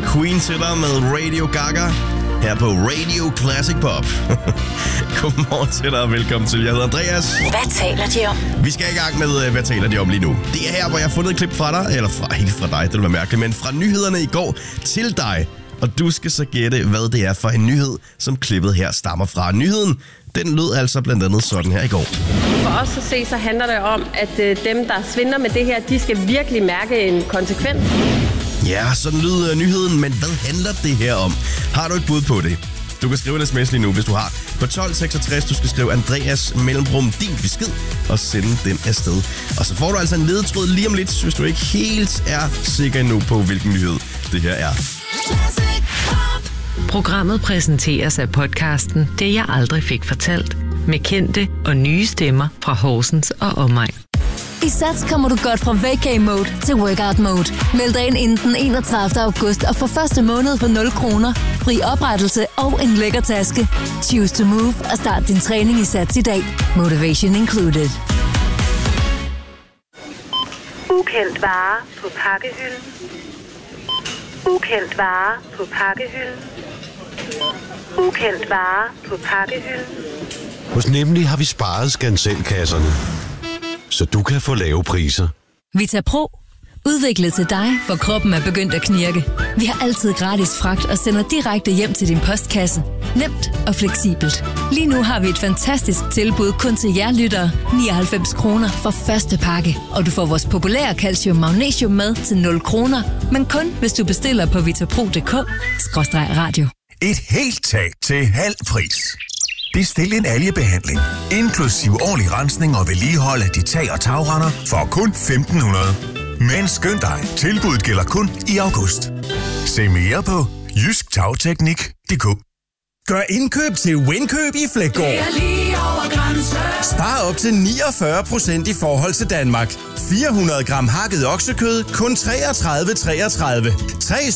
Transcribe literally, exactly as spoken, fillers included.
Queen til dig med Radio Gaga her på Radio Classic Pop. Godmorgen til dig og velkommen til. Jeg hedder Andreas. Hvad taler de om? Vi skal i gang med, hvad taler de om lige nu. Det er her, hvor jeg har fundet et klip fra dig, eller fra, ikke fra dig, det vil være mærkeligt, men fra nyhederne i går til dig. Og du skal så gætte, hvad det er for en nyhed, som klippet her stammer fra. Nyheden, den lød altså blandt andet sådan her i går. For os at se, så handler det om, at øh, dem, der svindler med det her, de skal virkelig mærke en konsekvens. Ja, sådan lyder nyheden, men hvad handler det her om? Har du et bud på det? Du kan skrive en sms lige nu, hvis du har. På tolv seksogtres, du skal skrive Andreas mellemrum din besked og sende den afsted. Og så får du altså en ledetråd lige om lidt, hvis du ikke helt er sikker endnu på, hvilken nyhed det her er. Programmet præsenteres af podcasten Det jeg aldrig fik fortalt, med kendte og nye stemmer fra Horsens og omegn. I Sats kommer du godt fra vacay mode til workout mode. Meld dig ind inden den enogtredivte august og få første måned for nul kroner, fri oprettelse og en lækker taske. Choose to move og start din træning i Sats i dag. Motivation included. Ukendt vare på pakkehylden. Ukendt vare på pakkehylden. Ukendt vare på pakkehylden. Hos Nemlig har vi sparet skanselkasserne, så du kan få lave priser. VitaPro. Udviklet til dig, for kroppen er begyndt at knirke. Vi har altid gratis fragt og sender direkte hjem til din postkasse. Nemt og fleksibelt. Lige nu har vi et fantastisk tilbud kun til jer lyttere. nioghalvfems kroner for første pakke. Og du får vores populære calcium magnesium med til nul kroner. Men kun hvis du bestiller på vitapro punktum d k skråstreg radio. Et helt tag til halv pris. Bestil en algebehandling, inklusiv årlig rensning og vedligehold af de tag- og tagrender for kun femten hundrede. Men skynd dig, tilbuddet gælder kun i august. Se mere på jysk tagteknik punktum d k. Gør indkøb til Winkøb i Fleggaard. Spar op til niogfyrre procent i forhold til Danmark. fire hundrede gram hakket oksekød, kun treogtredive treogtredive. Tre